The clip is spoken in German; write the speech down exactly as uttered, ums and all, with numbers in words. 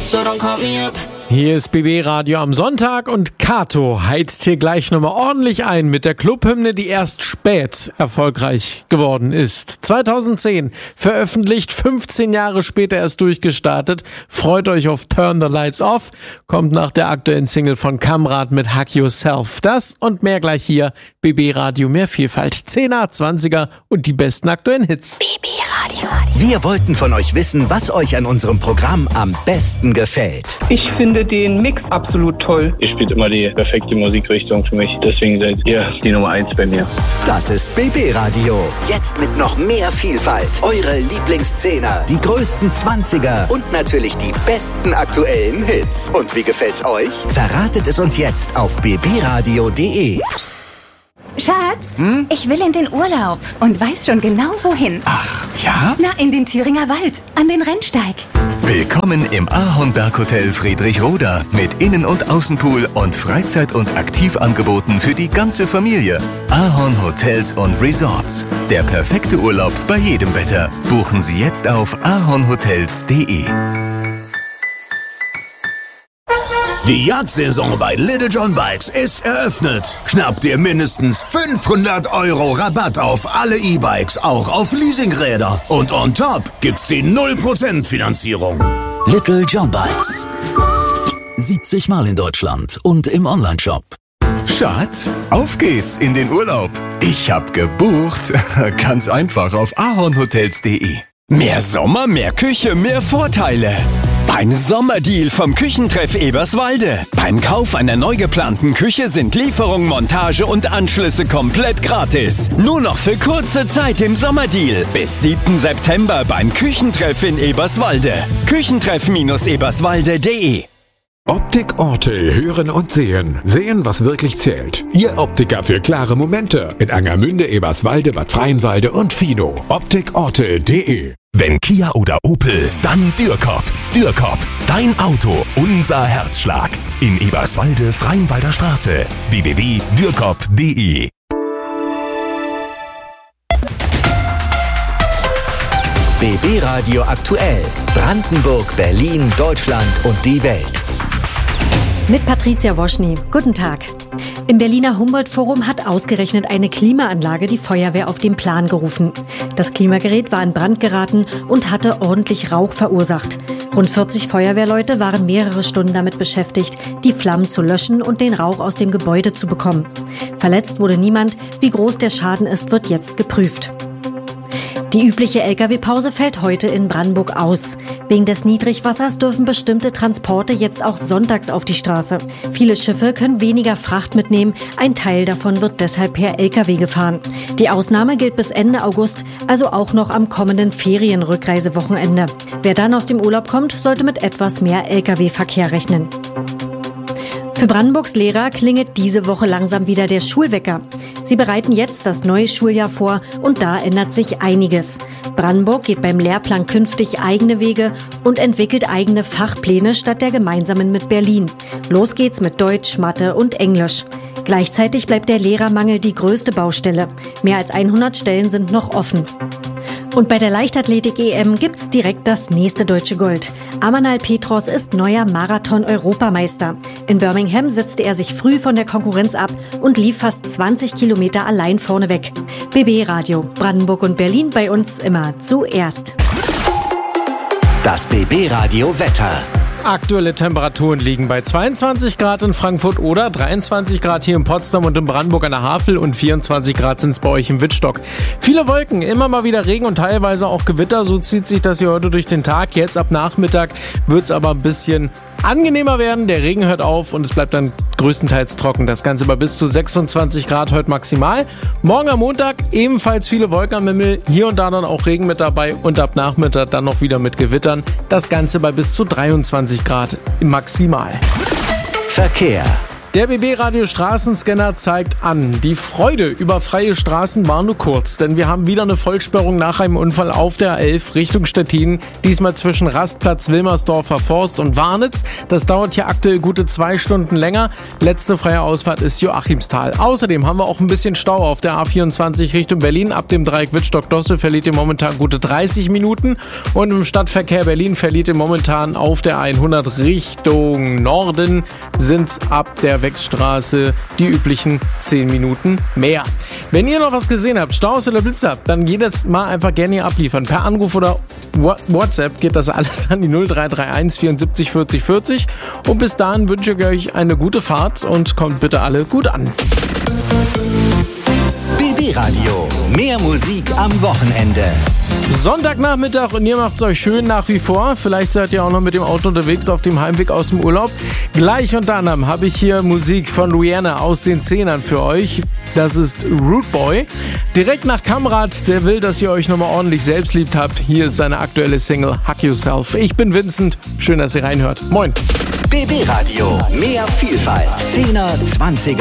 so don't call me up. Hier ist B B Radio am Sonntag und Kato heizt hier gleich nochmal ordentlich ein mit der Clubhymne, die erst spät erfolgreich geworden ist. zweitausendzehn veröffentlicht, fünfzehn Jahre später erst durchgestartet. Freut euch auf Turn the Lights Off, kommt nach der aktuellen Single von Kamrat mit Hug Yourself. Das und mehr gleich hier, B B Radio, mehr Vielfalt, zehner, zwanziger und die besten aktuellen Hits. B B Radio. Wir wollten von euch wissen, was euch an unserem Programm am besten gefällt. Ich finde den Mix absolut toll. Ihr spielt immer die perfekte Musikrichtung für mich. Deswegen seid ihr die Nummer eins bei mir. Das ist B B Radio. Jetzt mit noch mehr Vielfalt. Eure Lieblingszehner, die größten Zwanziger und natürlich die besten aktuellen Hits. Und wie gefällt's euch? Verratet es uns jetzt auf b b radio punkt d e. Schatz, hm? ich will in den Urlaub und weiß schon genau wohin. Ach, ja? Na, in den Thüringer Wald, an den Rennsteig. Willkommen im Ahornberg-Hotel Friedrichroda mit Innen- und Außenpool und Freizeit- und Aktivangeboten für die ganze Familie. Ahorn Hotels und Resorts. Der perfekte Urlaub bei jedem Wetter. Buchen Sie jetzt auf ahornhotels punkt d e. Die Jagdsaison bei Little John Bikes ist eröffnet. Schnapp dir mindestens fünfhundert Euro Rabatt auf alle E-Bikes, auch auf Leasingräder. Und on top gibt's die null Prozent Finanzierung. Little John Bikes. siebzig Mal in Deutschland und im Onlineshop. Schatz, auf geht's in den Urlaub. Ich hab gebucht. Ganz einfach auf ahornhotels punkt d e. Mehr Sommer, mehr Küche, mehr Vorteile. Beim Sommerdeal vom Küchentreff Eberswalde. Beim Kauf einer neu geplanten Küche sind Lieferung, Montage und Anschlüsse komplett gratis. Nur noch für kurze Zeit im Sommerdeal. Bis siebten September beim Küchentreff in Eberswalde. Küchentreff Eberswalde punkt d e. Optik Ortel, hören und sehen. Sehen, was wirklich zählt. Ihr Optiker für klare Momente. In Angermünde, Eberswalde, Bad Freienwalde und Fino. Optik Ortel punkt d e. Wenn Kia oder Opel, dann Dürkop. Dürkop, dein Auto, unser Herzschlag. In Eberswalde, Freienwalder Straße. w w w punkt dürkop punkt d e. B B Radio aktuell. Brandenburg, Berlin, Deutschland und die Welt. Mit Patricia Woschny. Guten Tag. Im Berliner Humboldt-Forum hat ausgerechnet eine Klimaanlage die Feuerwehr auf den Plan gerufen. Das Klimagerät war in Brand geraten und hatte ordentlich Rauch verursacht. Rund vierzig Feuerwehrleute waren mehrere Stunden damit beschäftigt, die Flammen zu löschen und den Rauch aus dem Gebäude zu bekommen. Verletzt wurde niemand. Wie groß der Schaden ist, wird jetzt geprüft. Die übliche L K W-Pause fällt heute in Brandenburg aus. Wegen des Niedrigwassers dürfen bestimmte Transporte jetzt auch sonntags auf die Straße. Viele Schiffe können weniger Fracht mitnehmen. Ein Teil davon wird deshalb per L K W gefahren. Die Ausnahme gilt bis Ende August, also auch noch am kommenden Ferienrückreisewochenende. Wer dann aus dem Urlaub kommt, sollte mit etwas mehr L K W-Verkehr rechnen. Für Brandenburgs Lehrer klingelt diese Woche langsam wieder der Schulwecker. Sie bereiten jetzt das neue Schuljahr vor und da ändert sich einiges. Brandenburg geht beim Lehrplan künftig eigene Wege und entwickelt eigene Fachpläne statt der gemeinsamen mit Berlin. Los geht's mit Deutsch, Mathe und Englisch. Gleichzeitig bleibt der Lehrermangel die größte Baustelle. Mehr als hundert Stellen sind noch offen. Und bei der Leichtathletik-E M gibt's direkt das nächste deutsche Gold. Amanal Petros ist neuer Marathon-Europameister. In Birmingham setzte er sich früh von der Konkurrenz ab und lief fast zwanzig Kilometer allein vorne weg. B B Radio, Brandenburg und Berlin bei uns immer zuerst. Das B B Radio Wetter. Aktuelle Temperaturen liegen bei zweiundzwanzig Grad in Frankfurt oder dreiundzwanzig Grad hier in Potsdam und in Brandenburg an der Havel und vierundzwanzig Grad sind es bei euch im Wittstock. Viele Wolken, immer mal wieder Regen und teilweise auch Gewitter, so zieht sich das hier heute durch den Tag. Jetzt ab Nachmittag wird es aber ein bisschen angenehmer werden. Der Regen hört auf und es bleibt dann größtenteils trocken. Das Ganze bei bis zu sechsundzwanzig Grad heute maximal. Morgen am Montag ebenfalls viele Wolken am Himmel. Hier und da dann auch Regen mit dabei und ab Nachmittag dann noch wieder mit Gewittern. Das Ganze bei bis zu dreiundzwanzig Grad maximal. Verkehr. Der B B-Radio Straßenscanner zeigt an, die Freude über freie Straßen war nur kurz, denn wir haben wieder eine Vollsperrung nach einem Unfall auf der A elf Richtung Stettin, diesmal zwischen Rastplatz Wilmersdorfer Forst und Warnitz. Das dauert hier aktuell gute zwei Stunden länger. Letzte freie Ausfahrt ist Joachimsthal. Außerdem haben wir auch ein bisschen Stau auf der A vierundzwanzig Richtung Berlin. Ab dem Dreieck Wittstock-Dosse verliert ihr momentan gute dreißig Minuten und im Stadtverkehr Berlin verliert ihr momentan auf der hundert Richtung Norden sind ab der Wechsstraße die üblichen zehn Minuten mehr. Wenn ihr noch was gesehen habt, Staus oder Blitzer, dann jedes Mal einfach gerne hier abliefern. Per Anruf oder WhatsApp geht das alles an die null drei drei eins vierundsiebzig vierzig vierzig. Und bis dahin wünsche ich euch eine gute Fahrt und kommt bitte alle gut an. B B-Radio. Mehr Musik am Wochenende. Sonntagnachmittag und ihr macht's euch schön nach wie vor. Vielleicht seid ihr auch noch mit dem Auto unterwegs auf dem Heimweg aus dem Urlaub. Gleich unter anderem habe ich hier Musik von Rihanna aus den Zehnern für euch. Das ist Rude Boy. Direkt nach Kamrat, der will, dass ihr euch nochmal ordentlich selbst liebt habt. Hier ist seine aktuelle Single Hug Yourself. Ich bin Vincent. Schön, dass ihr reinhört. Moin. B B-Radio. Mehr Vielfalt. Zehner, Zwanziger.